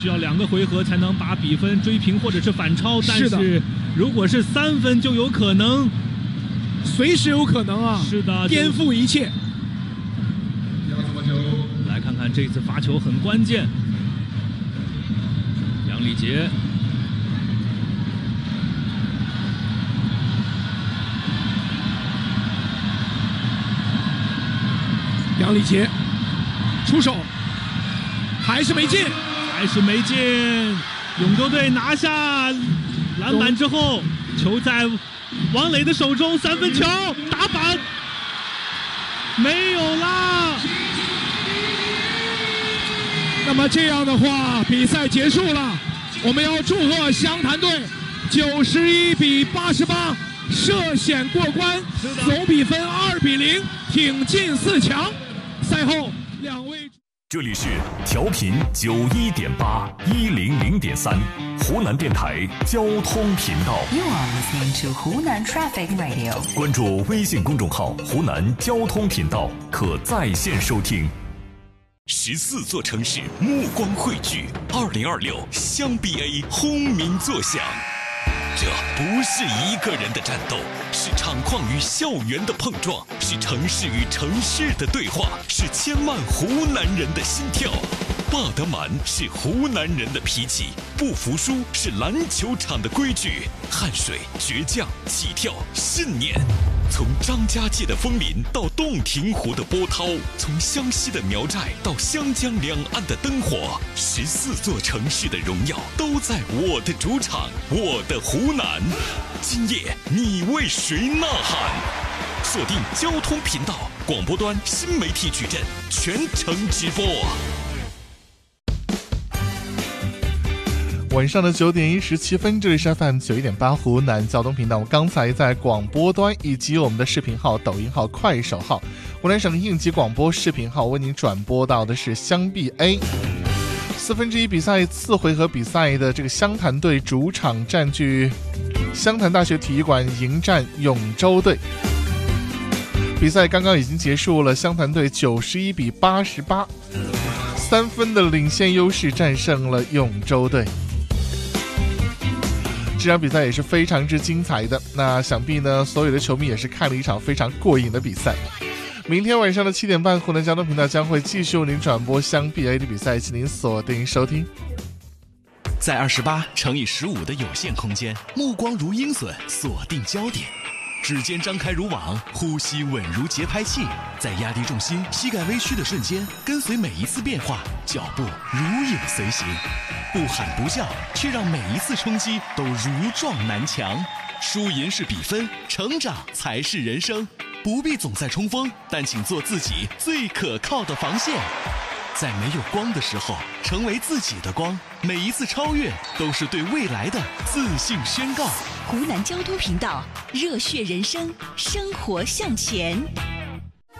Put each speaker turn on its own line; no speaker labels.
需要2个回合才能把比分追平或者是反超，但是如果是3分就有可能，
随时有可能啊！
是的，
颠覆一切。
来看看这次罚球很关键，杨礼杰。
杨礼杰出手，还是没进。
永州队拿下篮板之后，球在王磊的手中，3分球打板没有啦。
那么这样的话，比赛结束了。我们要祝贺湘潭队91比88涉险过关，总比分2比0挺进4强。赛后2位。
这里是调频91.8、100.3湖南电台交通频道。
You are listening to 湖南 Traffic Radio。
关注微信公众号“湖南交通频道”，可在线收听。14座城市目光汇聚，2026湘 BA 轰鸣作响。这不是一个人的战斗，是场况与校园的碰撞，是城市与城市的对话，是千万湖南人的心跳。霸德满是湖南人的脾气，不服输是篮球场的规矩，汗水、倔强、起跳、信念。从张家界的枫林到洞庭湖的波涛，从湘西的苗寨到湘江两岸的灯火，14座城市的荣耀都在我的主场，我的湖南。今夜你为谁呐喊？锁定交通频道广播端新媒体矩阵，全程直播。
晚上的9点17分，这里是 FM 91.8湖南交通频道。我刚才在广播端以及我们的视频号、抖音号、快手号、湖南省应急广播视频号为您转播到的是湘 BA 1/4比赛次回合比赛的这个湘潭队主场占据湘潭大学体育馆迎战永州队。比赛刚刚已经结束了，湘潭队91比88，3分的领先优势战胜了永州队。这场比赛也是非常之精彩的，那想必呢，所有的球迷也是看了一场非常过瘾的比赛。明天晚上的7点半，湖南交通频道将会继续为您转播湘 BA 的比赛，请您锁定收听。
在28×15的有限空间，目光如鹰隼，锁定焦点。指尖张开如网，呼吸稳如节拍器，在压低重心、膝盖微屈的瞬间，跟随每一次变化，脚步如影随形，不喊不叫，却让每一次冲击都如撞南墙。输赢是比分，成长才是人生。不必总在冲锋，但请做自己最可靠的防线。在没有光的时候，成为自己的光。每一次超越，都是对未来的自信宣告。
湖南交通频道，热血人生，生活向前。